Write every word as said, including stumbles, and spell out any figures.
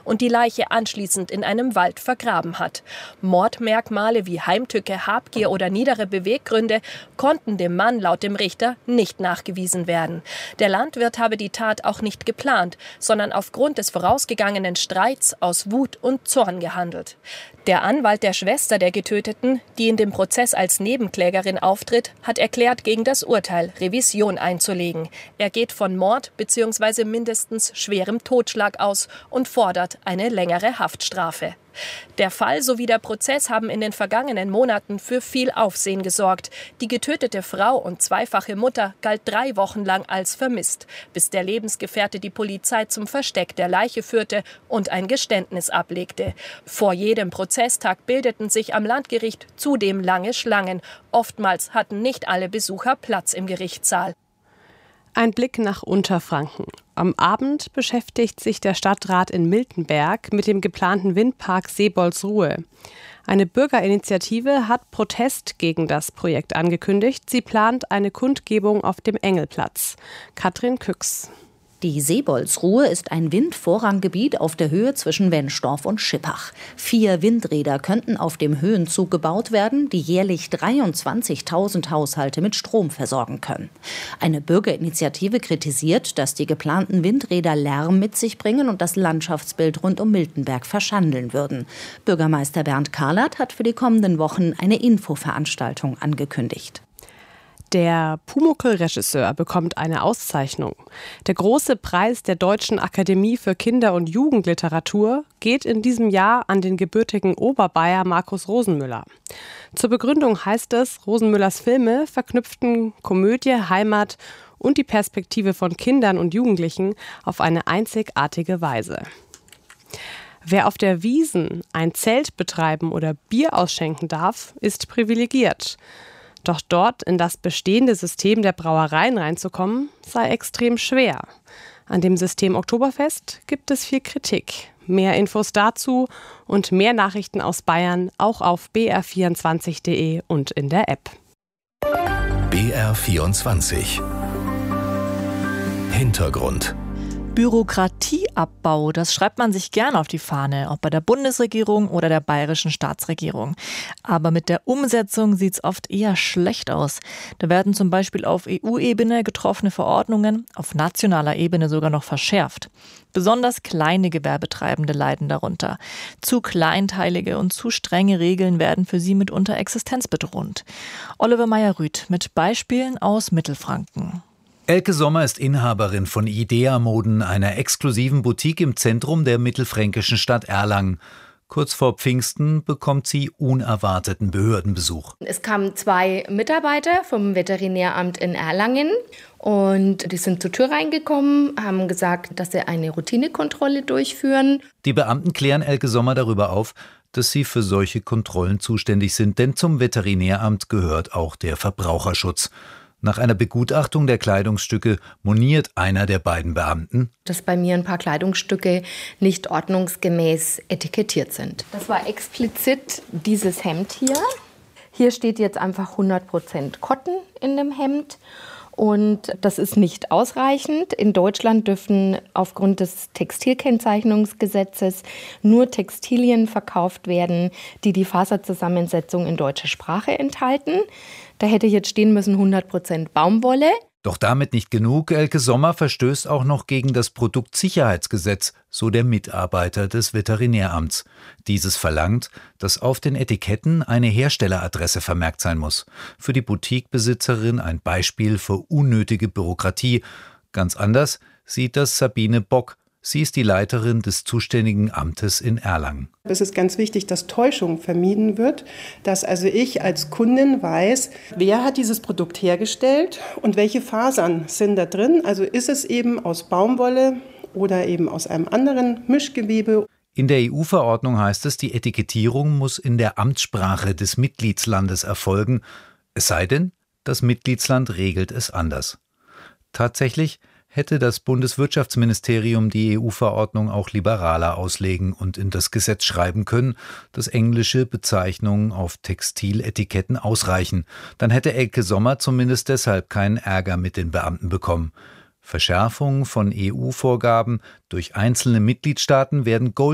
und die Leiche anschließend in einem Wald vergraben hat. Mordmerkmale wie Heimtücke, Habgier oder niedere Beweggründe konnten dem Mann laut dem Richter nicht nachgewiesen werden. Der Landwirt habe die Tat auch nicht geplant, sondern aufgrund des vorausgegangenen Streits aus Wut und Zorn gehandelt. Der Anwalt der Schwester der Getöteten, die in dem Prozess als Nebenklägerin auftritt, hat erklärt, gegen das Urteil Revision einzulegen. Er geht von Mord bzw. mindestens schwerem Totschlag aus und fordert eine längere Haftstrafe. Der Fall sowie der Prozess haben in den vergangenen Monaten für viel Aufsehen gesorgt. Die getötete Frau und zweifache Mutter galt drei Wochen lang als vermisst, bis der Lebensgefährte die Polizei zum Versteck der Leiche führte und ein Geständnis ablegte. Vor jedem Prozesstag bildeten sich am Landgericht zudem lange Schlangen. Oftmals hatten nicht alle Besucher Platz im Gerichtssaal. Ein Blick nach Unterfranken. Am Abend beschäftigt sich der Stadtrat in Miltenberg mit dem geplanten Windpark Seebolsruhe. Eine Bürgerinitiative hat Protest gegen das Projekt angekündigt. Sie plant eine Kundgebung auf dem Engelplatz. Katrin Küchs. Die Seebolsruhe ist ein Windvorranggebiet auf der Höhe zwischen Wennstorf und Schippach. Vier Windräder könnten auf dem Höhenzug gebaut werden, die jährlich dreiundzwanzigtausend Haushalte mit Strom versorgen können. Eine Bürgerinitiative kritisiert, dass die geplanten Windräder Lärm mit sich bringen und das Landschaftsbild rund um Miltenberg verschandeln würden. Bürgermeister Bernd Karlert hat für die kommenden Wochen eine Infoveranstaltung angekündigt. Der Pumuckl-Regisseur bekommt eine Auszeichnung. Der große Preis der Deutschen Akademie für Kinder- und Jugendliteratur geht in diesem Jahr an den gebürtigen Oberbayer Markus Rosenmüller. Zur Begründung heißt es, Rosenmüllers Filme verknüpften Komödie, Heimat und die Perspektive von Kindern und Jugendlichen auf eine einzigartige Weise. Wer auf der Wiesn ein Zelt betreiben oder Bier ausschenken darf, ist privilegiert. Doch dort in das bestehende System der Brauereien reinzukommen, sei extrem schwer. An dem System Oktoberfest gibt es viel Kritik. Mehr Infos dazu und mehr Nachrichten aus Bayern auch auf b r vierundzwanzig punkt d e und in der App. B R vierundzwanzig Hintergrund. Bürokratieabbau, das schreibt man sich gern auf die Fahne, ob bei der Bundesregierung oder der bayerischen Staatsregierung. Aber mit der Umsetzung sieht es oft eher schlecht aus. Da werden zum Beispiel auf E U-Ebene getroffene Verordnungen auf nationaler Ebene sogar noch verschärft. Besonders kleine Gewerbetreibende leiden darunter. Zu kleinteilige und zu strenge Regeln werden für sie mitunter existenzbedrohend. Oliver Meyer-Rüth mit Beispielen aus Mittelfranken. Elke Sommer ist Inhaberin von Idea Moden, einer exklusiven Boutique im Zentrum der mittelfränkischen Stadt Erlangen. Kurz vor Pfingsten bekommt sie unerwarteten Behördenbesuch. Es kamen zwei Mitarbeiter vom Veterinäramt in Erlangen und die sind zur Tür reingekommen, haben gesagt, dass sie eine Routinekontrolle durchführen. Die Beamten klären Elke Sommer darüber auf, dass sie für solche Kontrollen zuständig sind, denn zum Veterinäramt gehört auch der Verbraucherschutz. Nach einer Begutachtung der Kleidungsstücke moniert einer der beiden Beamten, dass bei mir ein paar Kleidungsstücke nicht ordnungsgemäß etikettiert sind. Das war explizit dieses Hemd hier. Hier steht jetzt einfach hundert Prozent Cotton in dem Hemd. Und das ist nicht ausreichend. In Deutschland dürfen aufgrund des Textilkennzeichnungsgesetzes nur Textilien verkauft werden, die die Faserzusammensetzung in deutscher Sprache enthalten. Da hätte jetzt stehen müssen hundert Prozent Baumwolle. Doch damit nicht genug. Elke Sommer verstößt auch noch gegen das Produktsicherheitsgesetz, so der Mitarbeiter des Veterinäramts. Dieses verlangt, dass auf den Etiketten eine Herstelleradresse vermerkt sein muss. Für die Boutiquebesitzerin ein Beispiel für unnötige Bürokratie. Ganz anders sieht das Sabine Bock. Sie ist die Leiterin des zuständigen Amtes in Erlangen. Es ist ganz wichtig, dass Täuschung vermieden wird, dass also ich als Kundin weiß, wer hat dieses Produkt hergestellt und welche Fasern sind da drin. Also ist es eben aus Baumwolle oder eben aus einem anderen Mischgewebe. In der E U-Verordnung heißt es, die Etikettierung muss in der Amtssprache des Mitgliedslandes erfolgen, es sei denn, das Mitgliedsland regelt es anders. Tatsächlich hätte das Bundeswirtschaftsministerium die E U-Verordnung auch liberaler auslegen und in das Gesetz schreiben können, dass englische Bezeichnungen auf Textiletiketten ausreichen. Dann hätte Elke Sommer zumindest deshalb keinen Ärger mit den Beamten bekommen. Verschärfungen von E U-Vorgaben durch einzelne Mitgliedstaaten werden Gold